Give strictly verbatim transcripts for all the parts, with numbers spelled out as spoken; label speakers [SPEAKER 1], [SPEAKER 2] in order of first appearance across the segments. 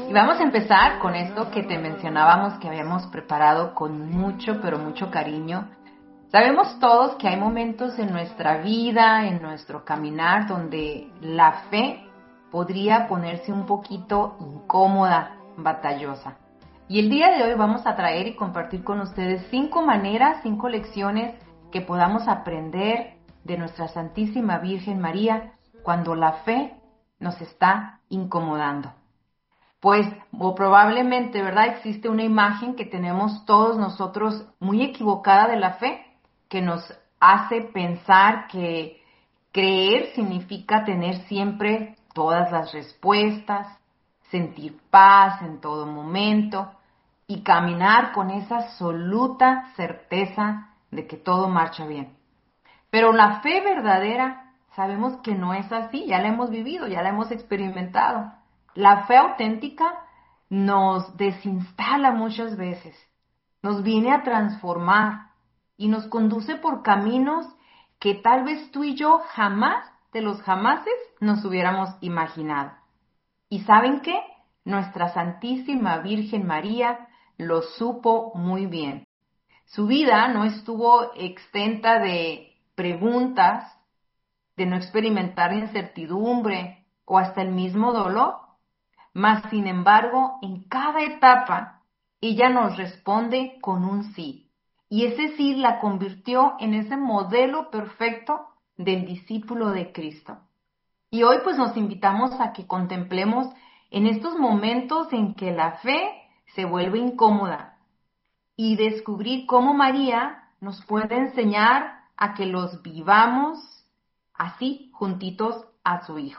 [SPEAKER 1] Y vamos a empezar con esto que te mencionábamos que habíamos preparado con mucho, pero mucho cariño. Sabemos todos que hay momentos en nuestra vida, en nuestro caminar, donde la fe podría ponerse un poquito incómoda, batallosa. Y el día de hoy vamos a traer y compartir con ustedes cinco maneras, cinco lecciones que podamos aprender de nuestra Santísima Virgen María cuando la fe nos está incomodando. Pues, o probablemente, ¿verdad? Existe una imagen que tenemos todos nosotros muy equivocada de la fe, que nos hace pensar que creer significa tener siempre todas las respuestas, sentir paz en todo momento y caminar con esa absoluta certeza de que todo marcha bien. Pero la fe verdadera sabemos que no es así, ya la hemos vivido, ya la hemos experimentado. La fe auténtica nos desinstala muchas veces, nos viene a transformar y nos conduce por caminos que tal vez tú y yo jamás de los jamases nos hubiéramos imaginado. ¿Y saben qué? Nuestra Santísima Virgen María lo supo muy bien. Su vida no estuvo exenta de preguntas, de no experimentar incertidumbre o hasta el mismo dolor. Mas, sin embargo, en cada etapa, ella nos responde con un sí. Y ese sí la convirtió en ese modelo perfecto del discípulo de Cristo. Y hoy pues nos invitamos a que contemplemos en estos momentos en que la fe se vuelve incómoda y descubrir cómo María nos puede enseñar a que los vivamos así, juntitos a su Hijo.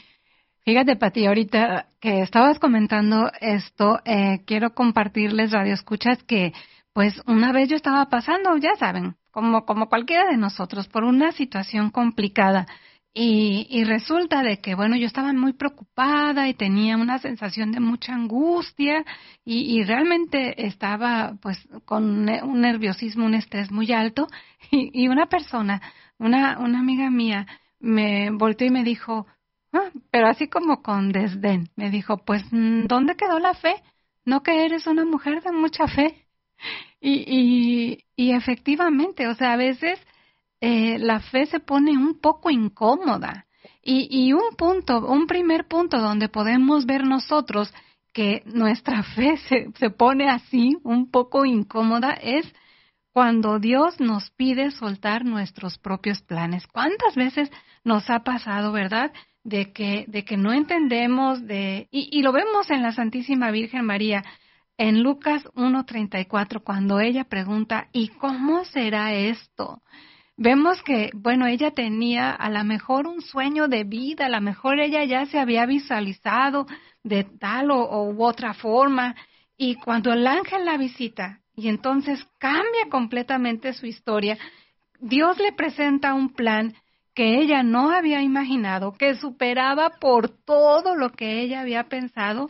[SPEAKER 2] Fíjate, Pati, ahorita que estabas comentando esto, eh, quiero compartirles, radioescuchas, que pues una vez yo estaba pasando, ya saben, como, como cualquiera de nosotros, por una situación complicada. Y, y resulta de que, bueno, yo estaba muy preocupada y tenía una sensación de mucha angustia y, y realmente estaba pues con un nerviosismo, un estrés muy alto. Y, y una persona, una, una amiga mía, me volteó y me dijo, ah, pero así como con desdén, me dijo, pues, ¿dónde quedó la fe? ¿No que eres una mujer de mucha fe? Y, y, y efectivamente, o sea, a veces eh, la fe se pone un poco incómoda. Y, y un punto, un primer punto donde podemos ver nosotros que nuestra fe se, se pone así, un poco incómoda, es cuando Dios nos pide soltar nuestros propios planes. ¿Cuántas veces nos ha pasado, verdad? De que, de que no entendemos, de, y, y lo vemos en la Santísima Virgen María, en Lucas uno treinta y cuatro, cuando ella pregunta, ¿y cómo será esto? Vemos que, bueno, ella tenía a lo mejor un sueño de vida, a lo mejor ella ya se había visualizado de tal o, o u otra forma, y cuando el ángel la visita, y entonces cambia completamente su historia, Dios le presenta un plan que ella no había imaginado, que superaba por todo lo que ella había pensado,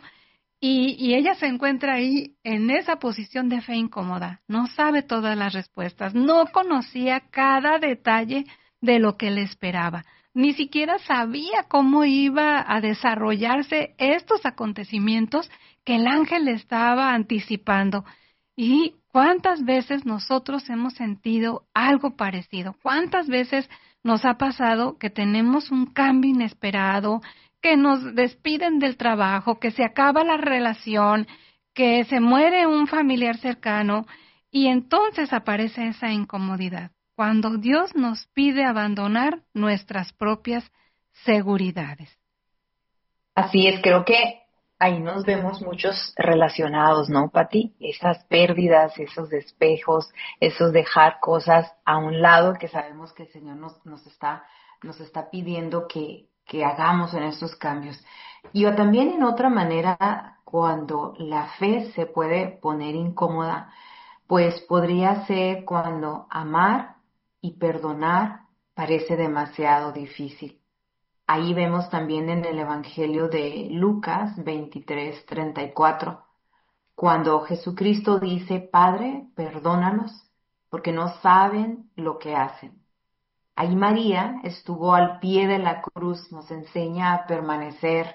[SPEAKER 2] y, y ella se encuentra ahí en esa posición de fe incómoda. No sabe todas las respuestas, no conocía cada detalle de lo que le esperaba, ni siquiera sabía cómo iba a desarrollarse estos acontecimientos que el ángel le estaba anticipando. ¿Y cuántas veces nosotros hemos sentido algo parecido? ¿Cuántas veces nos ha pasado que tenemos un cambio inesperado, que nos despiden del trabajo, que se acaba la relación, que se muere un familiar cercano y entonces aparece esa incomodidad? Cuando Dios nos pide abandonar nuestras propias seguridades.
[SPEAKER 1] Así es, creo que ahí nos vemos muchos relacionados, ¿no, Pati? Esas pérdidas, esos despejos, esos dejar cosas a un lado que sabemos que el Señor nos, nos está, nos está pidiendo que, que hagamos en estos cambios. Y también en otra manera, cuando la fe se puede poner incómoda, pues podría ser cuando amar y perdonar parece demasiado difícil. Ahí vemos también en el Evangelio de Lucas veintitrés treinta y cuatro, cuando Jesucristo dice, Padre, perdónalos, porque no saben lo que hacen. Ahí María estuvo al pie de la cruz, nos enseña a permanecer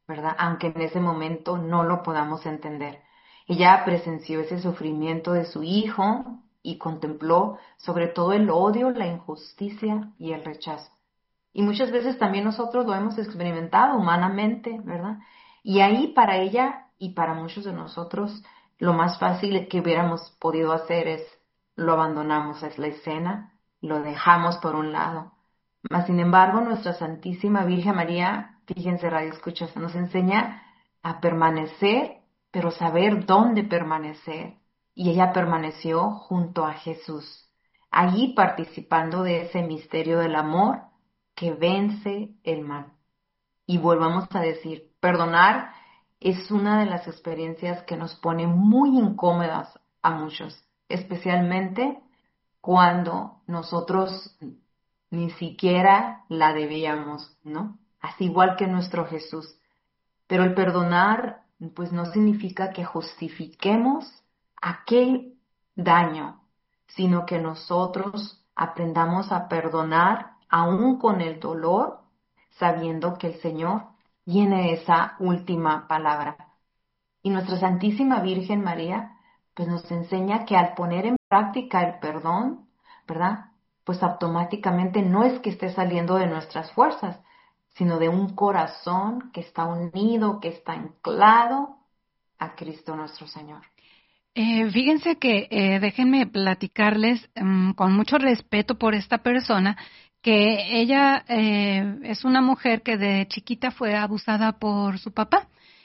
[SPEAKER 1] ¿verdad? Aunque en ese momento no lo podamos entender. Ella presenció ese sufrimiento de su hijo y contempló sobre todo el odio, la injusticia y el rechazo. Y muchas veces también nosotros lo hemos experimentado humanamente, ¿verdad? Y ahí para ella y para muchos de nosotros, lo más fácil que hubiéramos podido hacer es lo abandonamos, es la escena, lo dejamos por un lado. Mas, sin embargo, nuestra Santísima Virgen María, fíjense, Radio Escuchas, nos enseña a permanecer, pero saber dónde permanecer. Y ella permaneció junto a Jesús, allí participando de ese misterio del amor que vence el mal. Y volvamos a decir, perdonar es una de las experiencias que nos pone muy incómodas a muchos, especialmente cuando nosotros ni siquiera la debíamos, ¿no? Así igual que nuestro Jesús. Pero el perdonar, pues no significa que justifiquemos aquel daño, sino que nosotros aprendamos a perdonar aún con el dolor, sabiendo que el Señor tiene esa última palabra. Y nuestra Santísima Virgen María, pues nos enseña que al poner en práctica el perdón, ¿verdad? Pues automáticamente no es que esté saliendo de nuestras fuerzas, sino de un corazón que está unido, que está anclado a Cristo nuestro Señor.
[SPEAKER 2] Eh, fíjense que eh, déjenme platicarles um, con mucho respeto por esta persona, que ella eh, es una mujer que de chiquita fue abusada por su papá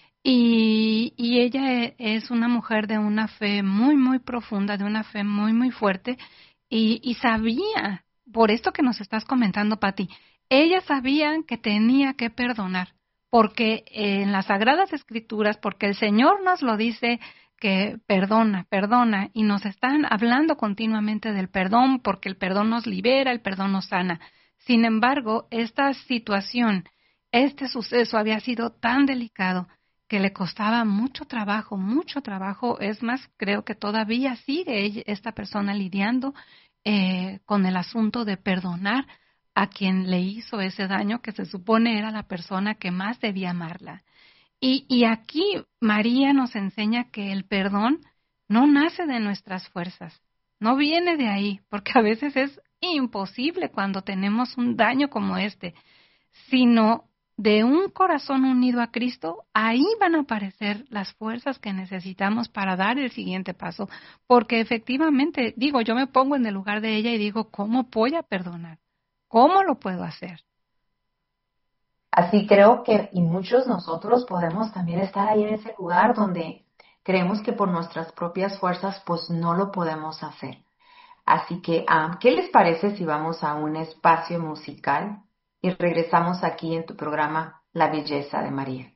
[SPEAKER 2] y, y ella e- es una mujer de una fe muy, muy profunda, de una fe muy, muy fuerte y, y sabía, por esto que nos estás comentando, Pati, ella sabía que tenía que perdonar, porque en las Sagradas Escrituras, porque el Señor nos lo dice que perdona, perdona, y nos están hablando continuamente del perdón, porque el perdón nos libera, el perdón nos sana. Sin embargo, esta situación, este suceso había sido tan delicado que le costaba mucho trabajo, mucho trabajo. Es más, creo que todavía sigue ella- esta persona lidiando eh, con el asunto de perdonar a quien le hizo ese daño, que se supone era la persona que más debía amarla. Y, y aquí María nos enseña que el perdón no nace de nuestras fuerzas, no viene de ahí, porque a veces es imposible cuando tenemos un daño como este, sino de un corazón unido a Cristo, ahí van a aparecer las fuerzas que necesitamos para dar el siguiente paso, porque efectivamente, digo, yo me pongo en el lugar de ella y digo, ¿cómo voy a perdonar? ¿Cómo lo puedo hacer?
[SPEAKER 1] Así creo que, y muchos nosotros podemos también estar ahí en ese lugar donde creemos que por nuestras propias fuerzas pues no lo podemos hacer. Así que, ah, ¿qué les parece si vamos a un espacio musical y regresamos aquí en tu programa La Belleza de María?